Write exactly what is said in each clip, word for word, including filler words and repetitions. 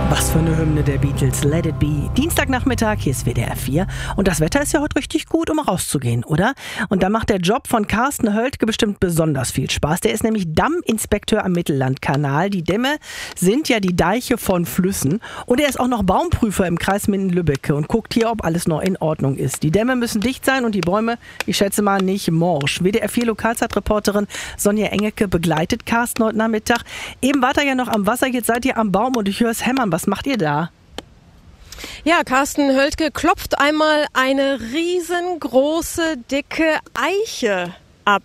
Was für eine Hymne der Beatles, Let It Be. Dienstagnachmittag, hier ist W D R vier. Und das Wetter ist ja heute richtig gut, um rauszugehen, oder? Und da macht der Job von Carsten Höldke bestimmt besonders viel Spaß. Der ist nämlich Damminspekteur am Mittellandkanal. Die Dämme sind ja die Deiche von Flüssen. Und er ist auch noch Baumprüfer im Kreis Minden-Lübbecke und guckt hier, ob alles noch in Ordnung ist. Die Dämme müssen dicht sein und die Bäume, ich schätze mal, nicht morsch. W D R vier Lokalzeitreporterin Sonja Engelke begleitet Carsten heute Nachmittag. Eben wart ihr ja noch am Wasser, jetzt seid ihr am Baum und ich höre es hämmern. Was macht ihr da? Ja, Carsten Höldke klopft einmal eine riesengroße, dicke Eiche ab.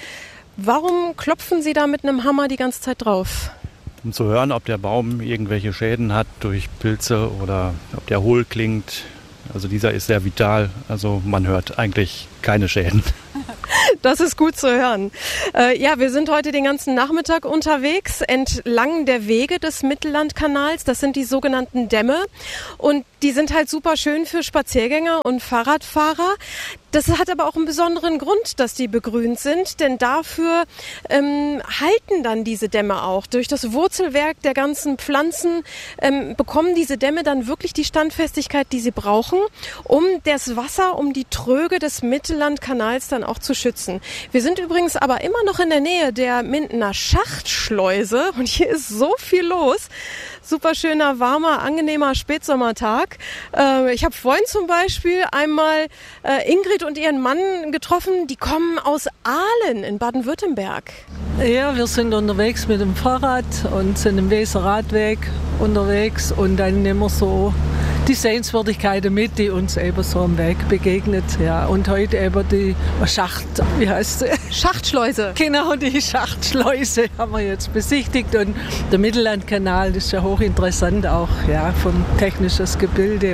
Warum klopfen Sie da mit einem Hammer die ganze Zeit drauf? Um zu hören, ob der Baum irgendwelche Schäden hat durch Pilze oder ob der hohl klingt. Also dieser ist sehr vital, also man hört eigentlich keine Schäden. Das ist gut zu hören. Äh, ja, wir sind heute den ganzen Nachmittag unterwegs entlang der Wege des Mittellandkanals. Das sind die sogenannten Dämme und die sind halt super schön für Spaziergänger und Fahrradfahrer. Das hat aber auch einen besonderen Grund, dass die begrünt sind, denn dafür ähm, halten dann diese Dämme auch. Durch das Wurzelwerk der ganzen Pflanzen ähm, bekommen diese Dämme dann wirklich die Standfestigkeit, die sie brauchen, um das Wasser, um die Tröge des Mittellandkanals dann auch zu schützen. Wir sind übrigens aber immer noch in der Nähe der Mindener Schachtschleuse und hier ist so viel los. Super schöner, warmer, angenehmer Spätsommertag. Äh, ich habe vorhin zum Beispiel einmal äh, Ingrid und ihren Mann getroffen, die kommen aus Aalen in Baden-Württemberg. Ja, wir sind unterwegs mit dem Fahrrad und sind im Weser Radweg unterwegs und dann nehmen wir so die Sehenswürdigkeiten mit, die uns eben so am Weg begegnet. Ja, und heute eben die Schacht, wie heißt sie? Schachtschleuse. Genau, die Schachtschleuse haben wir jetzt besichtigt und der Mittellandkanal ist ja hochinteressant auch, ja, vom technischen Gebilde.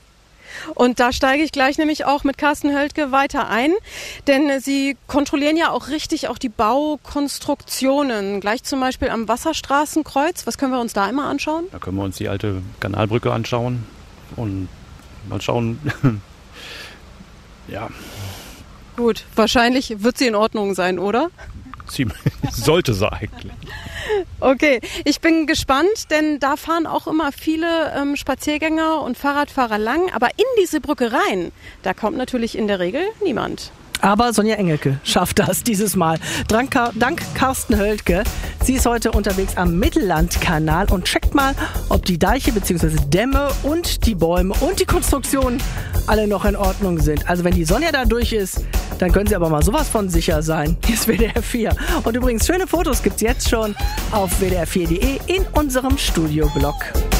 Und da steige ich gleich nämlich auch mit Carsten Höldke weiter ein, denn Sie kontrollieren ja auch richtig auch die Baukonstruktionen. Gleich zum Beispiel am Wasserstraßenkreuz. Was können wir uns da immer anschauen? Da können wir uns die alte Kanalbrücke anschauen und mal schauen. Ja. Gut, wahrscheinlich wird sie in Ordnung sein, oder? Sollte sie eigentlich. Okay, ich bin gespannt, denn da fahren auch immer viele ähm, Spaziergänger und Fahrradfahrer lang. Aber in diese Brücke rein, da kommt natürlich in der Regel niemand. Aber Sonja Engelke schafft das dieses Mal. Dank, dank Carsten Höldke. Sie ist heute unterwegs am Mittellandkanal und checkt mal, ob die Deiche bzw. Dämme und die Bäume und die Konstruktionen alle noch in Ordnung sind. Also wenn die Sonja da durch ist, dann können Sie aber mal sowas von sicher sein. Hier ist W D R vier. Und übrigens, schöne Fotos gibt's jetzt schon auf W D R vier Punkt D E in unserem Studioblog.